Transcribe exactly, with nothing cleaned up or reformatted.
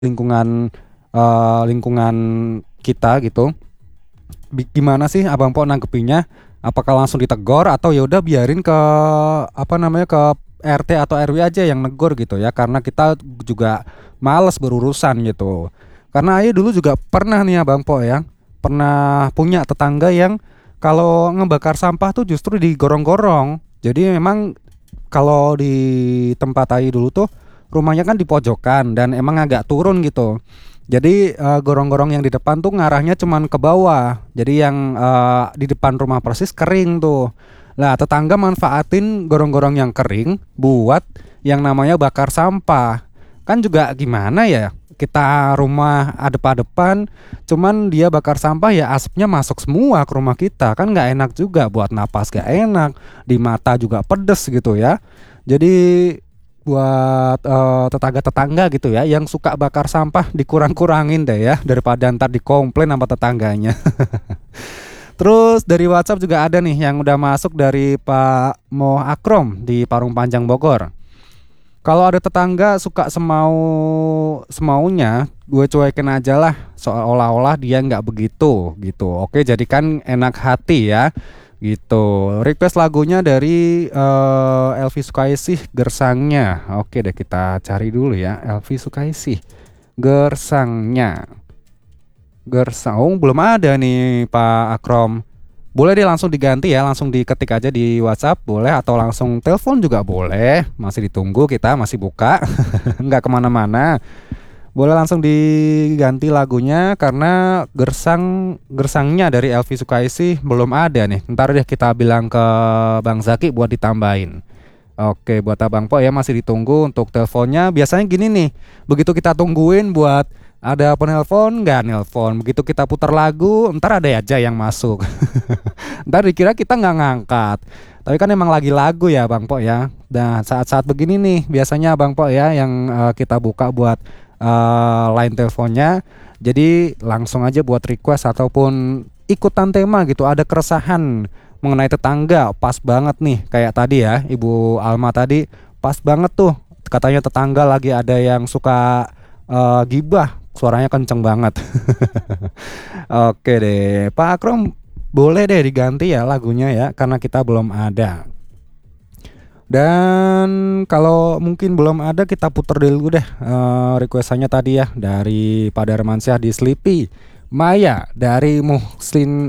lingkungan uh, lingkungan kita gitu. Gimana sih Abang Po nanggepinnya? Apakah langsung ditegur atau ya udah biarin ke apa namanya ke R T atau R W aja yang negur gitu ya, karena kita juga males berurusan gitu. Karena Ayah dulu juga pernah nih Abang Po ya, pernah punya tetangga yang kalau ngebakar sampah tuh justru digorong-gorong. Jadi memang kalau di tempat Ayah dulu tuh rumahnya kan di pojokan dan emang agak turun gitu. Jadi uh, gorong-gorong yang di depan tuh ngarahnya cuman ke bawah. Jadi yang uh, di depan rumah persis kering tuh. Lah tetangga manfaatin gorong-gorong yang kering buat yang namanya bakar sampah. Kan juga gimana ya? Kita rumah adep-adepan, cuman dia bakar sampah ya asapnya masuk semua ke rumah kita. Kan nggak enak juga, buat napas gak enak, di mata juga pedes gitu ya. Jadi buat uh, tetangga-tetangga gitu ya yang suka bakar sampah dikurang-kurangin deh ya, daripada ntar dikomplain sama tetangganya. Terus dari WhatsApp juga ada nih yang udah masuk dari Pak Mo Akrom di Parung Panjang Bogor. Kalau ada tetangga suka semau semaunya, gue cuekin aja lah, seolah-olah dia nggak begitu gitu. Oke, jadi kan enak hati ya gitu. Request lagunya dari uh, Elvi Sukaisih, Gersangnya. Oke deh, kita cari dulu ya, Elvi Sukaisih Gersangnya. Gersang, oh, belum ada nih Pak Akrom. Boleh deh langsung diganti ya, langsung diketik aja di WhatsApp boleh, atau langsung telepon juga boleh. Masih ditunggu, kita masih buka. Nggak kemana-mana. Boleh langsung diganti lagunya karena gersang gersangnya dari Elvi Sukaisih belum ada nih. Ntar deh kita bilang ke Bang Zaki buat ditambahin. Oke, buat Abang Po ya masih ditunggu untuk teleponnya. Biasanya gini nih, begitu kita tungguin buat ada penelpon nggak nelpon, begitu kita putar lagu ntar ada aja yang masuk. Ntar dikira kita nggak ngangkat, tapi kan emang lagi lagu ya Bang Po ya. Dan saat-saat begini nih biasanya Bang Po ya yang uh, kita buka buat uh, line teleponnya. Jadi langsung aja buat request ataupun ikutan tema gitu, ada keresahan mengenai tetangga, pas banget nih kayak tadi ya Ibu Alma tadi, pas banget tuh katanya tetangga lagi ada yang suka uh, gibah, suaranya kenceng banget. Oke deh Pak Akrom, boleh deh diganti ya lagunya ya, karena kita belum ada. Dan kalau mungkin belum ada, kita putar dulu deh uh, requestannya tadi ya dari Pak Darmansyah di Sleepy Maya dari Muhsin